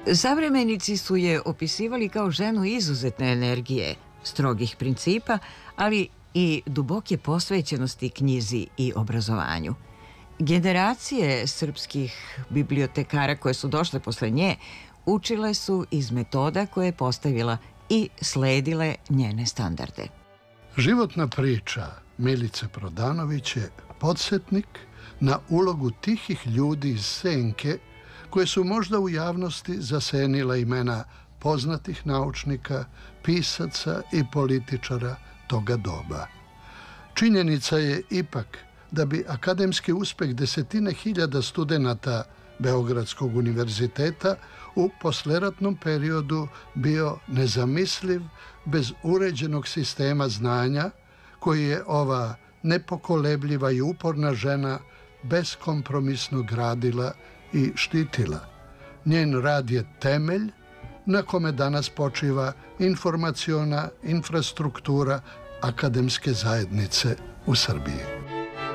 Savremenici su je opisivali kao ženu izuzetne energije, strogih principa, ali i duboke posvećenosti knjizi i obrazovanju. Generacije srpskih bibliotekara koje su došle posle nje učile su iz metoda koje je postavila i sledile njene standarde. Životna priča Milice Prodanović je podsjetnik na ulogu tihih ljudi iz senke koje su možda u javnosti zasenila imena poznatih naučnika, pisaca i političara toga doba. Činjenica je ipak da bi akademski uspeh desetine hiljada studenata Beogradskog univerziteta u posleratnom periodu bio nezamisliv bez uređenog sistema znanja koji je ova nepokolebljiva i uporna žena beskompromisno gradila i štitila. Njen rad je temelj na kome danas počiva informaciona infrastruktura akademske zajednice u Srbiji.